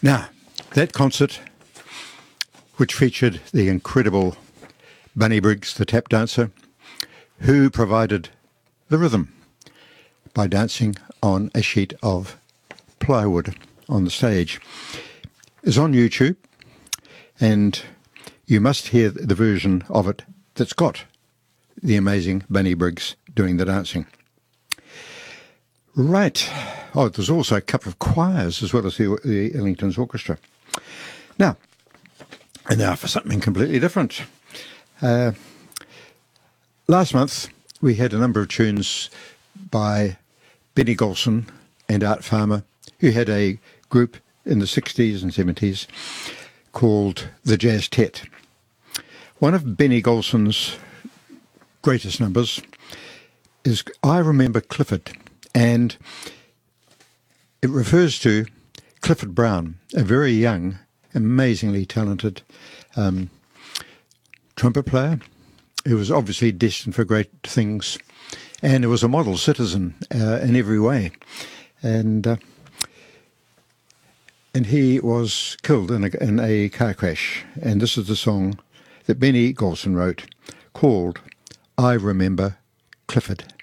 Now, that concert, which featured the incredible Bunny Briggs, the tap dancer, who provided the rhythm by dancing on a sheet of plywood on the stage, is on YouTube, and you must hear the version of it that's got the amazing Bunny Briggs doing the dancing. Right. Oh, there's also a couple of choirs as well as the Ellington's Orchestra. Now for something completely different. Last month, we had a number of tunes by Benny Golson and Art Farmer, who had a group in the 60s and 70s called the Jazz Tet. One of Benny Golson's greatest numbers is I Remember Clifford, and it refers to Clifford Brown, a very young, amazingly talented trumpet player who was obviously destined for great things, and he was a model citizen in every way. And he was killed in a car crash. And this is the song that Benny Golson wrote called I Remember Clifford.